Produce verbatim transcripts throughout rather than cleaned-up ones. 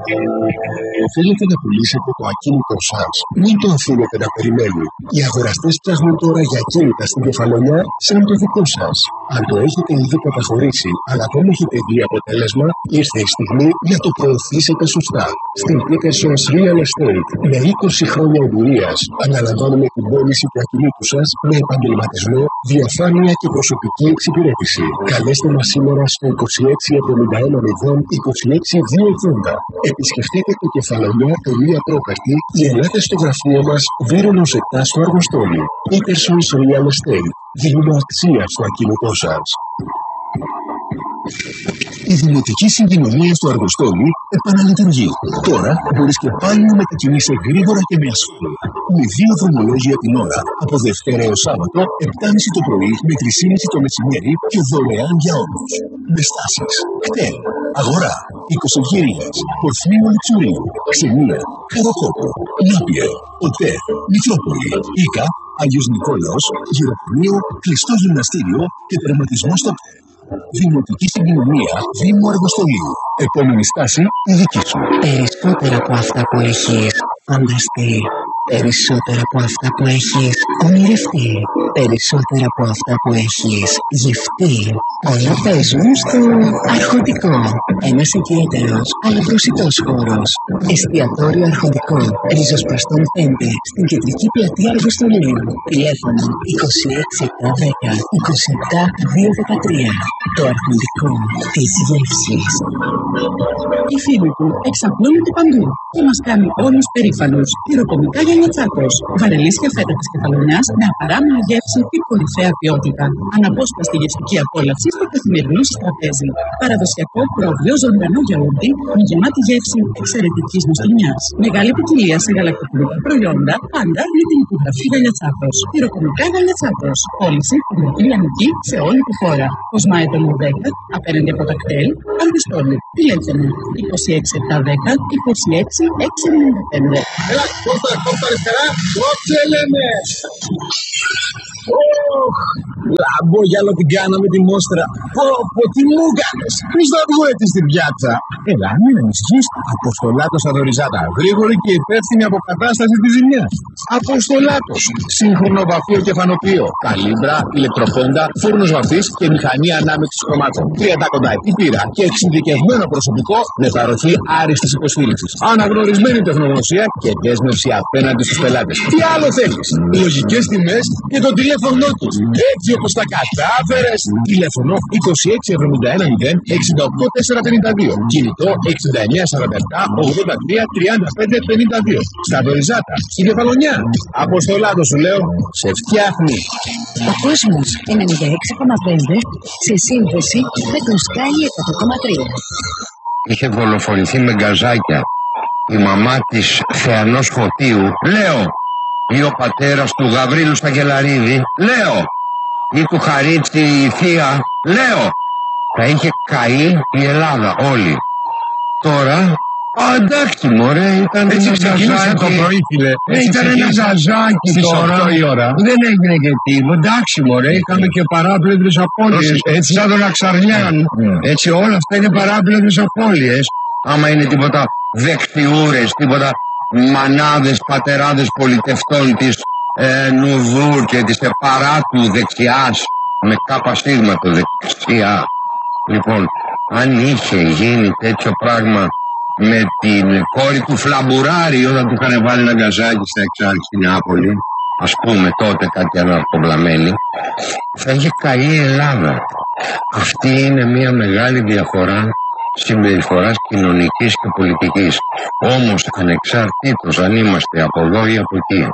Θέλετε να πουλήσετε το ακίνητό σας? Μην το αφήνετε να περιμένει. Οι αγοραστές ψάχνουν τώρα για ακίνητα στην Κεφαλονιά σαν το δικό σας. Αν το έχετε ήδη καταχωρήσει, αλλά δεν έχετε δει αποτέλεσμα, ήρθε η στιγμή να το προωθήσετε σωστά. Στην Peterson's Real Estate, με είκοσι χρόνια εμπειρίας, αναλαμβάνουμε την πώληση του ακινήτου σας με επαγγελματισμό, διαφάνεια και προσωπική εξυπηρέτηση. Καλέστε μας σήμερα στο είκοσι έξι εβδομήντα ένα μηδέν είκοσι έξι δύο ογδόντα. Επισκεφτείτε το κεφαλονιά τελεία property ή ελάτε στο γραφείο μας Βύρονος επτά στο Αργοστόλι. Peterson's Real Estate. Δίνουμε αξία στο ακίνητό σας. Η Δημοτική Συγκοινωνία στο Αργοστόλι επαναλειτουργεί. Τώρα μπορείς και πάλι να μετακινείσαι γρήγορα και με ασφάλεια. Με δύο δρομολόγια την ώρα, από Δευτέρα έως Σάββατο, επτά και μισή το πρωί με τρεις και μισή το μεσημέρι και δωρεάν για όλους. Με στάσεις, κτέλ, αγορά, οικοσογγύριες, Πορφύριο Λουξουρίου, Ξενία, Χαροκόπο, Νάπιε, Οτέ, Μητρόπολη, Ίκα, Άγιος Νικόλαος, Γυροκομείο, κλειστό γυμναστήριο και τερματισμό στο κτέλ. Δημοτική Συγκοινωνία Δήμου Αργοστολίου. Επόμενη στάση η δική σου. Περισσότερα από αυτά που έχεις φανταστεί. Περισσότερα από αυτά που έχεις ονειρευτεί. Περισσότερα από αυτά που έχεις γευτεί. Όλα παίζουν στο Αρχοντικό. Ένας ιδιαίτερος αλλά προσιτός χώρος. Εστιατόριο Αρχοντικό. Ριζοσπαστών πέντε στην κεντρική πλατεία Αργοστολίου. Τηλέφωνο είκοσι έξι επτά δέκα είκοσι επτά δύο δεκατρία. Το Αρχοντικό της γεύσης. Οι φίλοι του εξαπλώνονται παντού και μας κάνει όλους περήφανους. Χειροκομικά για Νιατσάκος. Βαρελίσια φέτα της Κεφαλονιάς με απαράμιλη γεύση και κορυφαία ποιότητα. Αναπόσπαστη γευστική απόλαυση στο καθημερινό σας τραπέζι. Παραδοσιακό προβιό ζωντανό γιαούρτι με γεμάτη γεύση εξαιρετικής νοστιμιάς. Μεγάλη ποικιλία σε γαλακτοκομικά προϊόντα, πάντα με την υπογραφή Γαλιατσάκος. Χειροκομικά Γαλιατσάκος. Πώληση κομμωτή λιανική σε όλη τη χώρα. Κοσμάετον δέκα, απέναντι από τα κτέλ, Αργοστόλι. Τηλέφωνο είκοσι έξι επτά δέκα είκοσι έξι έξι ενενήντα πέντε. Έλα, κόφτα, κόφτα αριστερά, κόψε λέμε! Ωχ, λάμπω για άλλο την κάναμε τη μόστρα. Πω, πω, τι μου έκανες. Πεις θα βγω έτσι στην πιάτσα. Έλα, μην ανησυχείς. Αποστολάτος Αδωριζάτα. Γρήγορη και υπεύθυνη αποκατάσταση της ζημιάς. Αποστολάτος. Σύγχρονο βαφείο και φανοποιείο. Καλύμπρα, ηλεκτροπόντα, φούρνος βαφής και μηχανή ανάμειξης χρωμάτων. τριάντα κονταετή πείρα και εξειδικευμένο προσωπικό με παροχή άριστης υποστήριξης. Αναγνωρισμένη τεχνογνωσία και δέσμευση απέναντι στους πελάτες. Τι άλλο θέλεις. Λογικές τιμές και το τηλέφωνο τους. Έτσι όπως τα κατάφερες. Τηλέφωνο είκοσι έξι εβδομήντα ένα μηδέν εξήντα οκτώ τετρακόσια πενήντα δύο. Κινητό εξήντα εννιά σαράντα επτά ογδόντα τρία τριάντα πέντε πενήντα δύο. Στα Δωριζάτα, στην Κεφαλονιά. Αποστολάτο σου λέω, σε φτιάχνει. Ο κόσμος ενενήντα έξι κόμμα πέντε σε σύνδεση με τον Sky εκατό κόμμα τρία. Είχε δολοφονηθεί με γκαζάκια η μαμά της Θεανός Φωτίου, λέω, ή ο πατέρας του Γαβρίλου Σταγγελαρίδη, λέω, ή του Χαρίτσι η θεία, λέω, θα είχε καεί η Ελλάδα όλη. Τώρα, α, εντάξει μωρέ, ήταν έτσι ένα ξεκίνησε το πρωί, φίλε. Ε, ήταν ένα ζαζάκι τώρα. οκτώ η ώρα. Δεν έγινε και τίποτα. Εντάξει μωρέ, είχαμε και παράπλευρες απώλειες. Έτσι. Σαν τον Αξαρλιάν. Mm. Έτσι όλα αυτά είναι παράπλευρες απώλειες. Άμα είναι τίποτα δεξιούρες, τίποτα μανάδες, πατεράδες πολιτευτών της ε, Νουδούρ και της Επαράτου δεξιάς, με κάπα στίγμα το δεξιά. Λοιπόν, αν είχε γίνει τέτοιο πράγμα με την κόρη του Φλαμπουράρη όταν του είχαν βάλει ένα γκαζάκι στα Εξάρχη στην Νεάπολη, ας πούμε τότε κάτι αναρκοβλαμένη, θα είχε καεί η Ελλάδα. Αυτή είναι μια μεγάλη διαφορά συμπεριφοράς κοινωνικής και πολιτικής. Όμως ανεξαρτήτως αν είμαστε από εδώ ή από εκεί,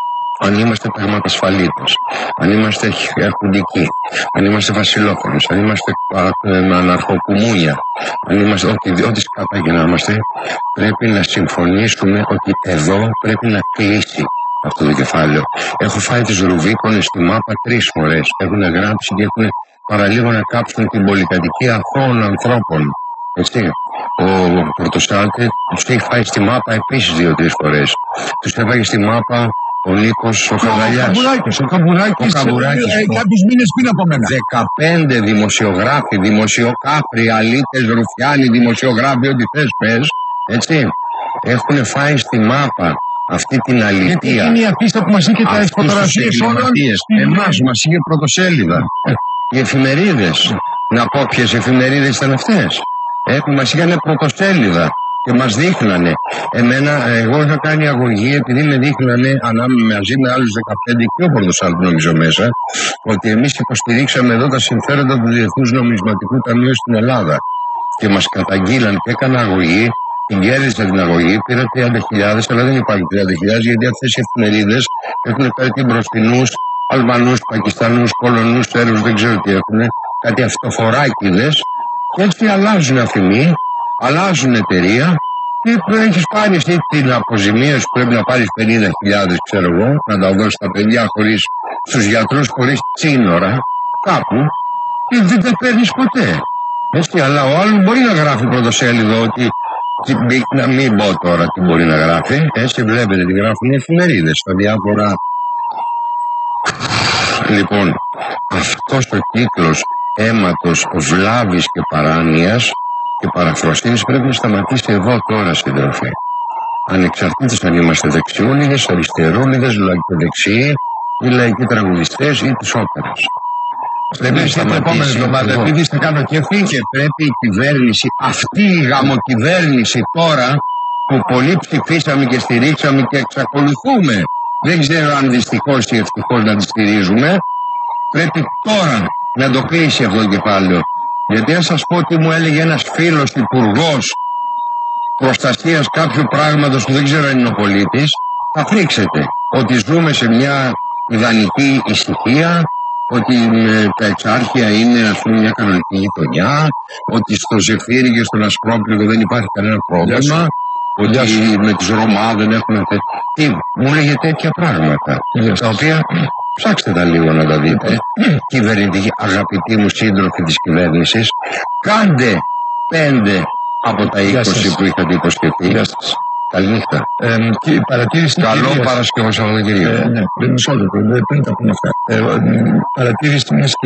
αν είμαστε πραγματασφαλίτες, αν είμαστε αρχοντικοί, αν είμαστε βασιλόφωνες, αν είμαστε αναρχοκουμούνια, αν είμαστε ό,τι, ό,τι σκάτα και να είμαστε, πρέπει να συμφωνήσουμε ότι εδώ πρέπει να κλείσει αυτό το κεφάλαιο. Έχω φάει τις ρουβίκονες στη μάπα τρεις φορές. Έχουν γράψει και έχουν παραλίγο να κάψουν την πολυκατοικία αθώων ανθρώπων. Έτσι. Ο Πορτοσάλτε τους έχει φάει στη μάπα επίσης δύο-τρεις φορές. Τους έφαγε στη μάπα ο Νίκος ο Χαβαλιάς. Ο Καμπουράκης. Ο Καμπουράκης. Κάποιους μήνες πριν από μένα. δεκαπέντε δημοσιογράφοι, δημοσιοκάφροι, αλήτες, ρουφιάνοι, δημοσιογράφοι, ό,τι θες πες. Έτσι. Έχουν φάει στη μάπα αυτή την αλήθεια. Γιατί είναι η αφίστα που μας είχε τα φωτογραφίες όλων. Εμάς μας είχε πρωτοσέλιδα. Οι εφημερίδες. Να πω ποιες εφημερίδες ήταν αυτές. Ε, που μας είχαν πρωτοσέλιδα και μας δείχνανε. Εμένα, εγώ είχα κάνει αγωγή επειδή με δείχνανε ανάμεσα μαζί με άλλους δεκαπέντε και ο Πορτοσάλτου νομίζω μέσα, ότι εμείς υποστηρίξαμε εδώ τα συμφέροντα του Διεθνούς Νομισματικού Ταμείου στην Ελλάδα. Και μας καταγγείλαν και έκανα αγωγή. Την κέρδισα την αγωγή, πήρα τριάντα χιλιάδες, αλλά δεν υπάρχει τριάντα χιλιάδες γιατί αυτές οι εφημερίδες έχουν κάτι μπροστινούς, Αλβανούς, Πακιστανούς, Πολωνούς, Σέρβους, δεν ξέρω τι έχουν, κάτι αυτοφοράκιδες. Και έτσι αλλάζουν αφημί, αλλάζουν εταιρεία και έχεις πάρει εσύ την αποζημίωση που πρέπει να πάρεις πενήντα χιλιάδες, ξέρω εγώ, να τα δώσεις στα παιδιά χωρίς, στους γιατρούς χωρίς σύνορα, κάπου, και δεν τα παίρνεις ποτέ. Έτσι, αλλά ο άλλος μπορεί να γράφει πρωτοσέλιδο ότι. Να μην πω τώρα τι μπορεί να γράφει. Έτσι βλέπετε τι γράφουν οι εφημερίδες στα διάφορα. Λοιπόν, αυτός ο κύκλος αίματος, βλάβης και παράνοιας και παραφροσύνης πρέπει να σταματήσει εδώ τώρα, συντροφέ. Ανεξαρτήτως αν είμαστε δεξιούλιδες, αριστερούλιδες, λαϊκοδεξιοί ή λαϊκοί τραγουδιστές ή της όπερας. Πρέπει να σταματήσει την επόμενη εβδομάδα, επειδή είστε κάνω κέφι. Και πρέπει η κυβέρνηση, αυτή η γαμοκυβέρνηση τώρα που πολύ ψηφίσαμε και στηρίξαμε και εξακολουθούμε, δεν ξέρω αν δυστυχώς ή ευτυχώς να τη στηρίζουμε, πρέπει τώρα να το κλείσει αυτό το κεφάλαιο. Γιατί αν σας πω τι μου έλεγε ένας φίλος υπουργός προστασίας κάποιου πράγματος που δεν ξέρω αν είναι ο πολίτης, θα φρίξετε ότι ζούμε σε μια ιδανική ησυχία, ότι με τα εξάρχεια είναι, ας πούμε, μια κανονική γειτονιά, ότι στο Ζεφύρι και στον Ασπρόπληγο δεν υπάρχει κανένα πρόβλημα, ότι με τις Ρωμά δεν έχουμε. Τι, μου λέγε τέτοια πράγματα, τα οποία ψάξτε τα λίγο να τα δείτε. Κυβερνητικοί, αγαπητοί μου σύντροφοι της κυβέρνησης, κάντε πέντε από τα είκοσι που είχατε υποσχεθεί. Καληνύχτα. Ε, και παρατήρηση. Καλό Παρασκευό Σαββατοκύριακο. Ε, ναι, μισό λεπτό, πριν τα πούμε αυτά. Ε, παρατήρηση μιας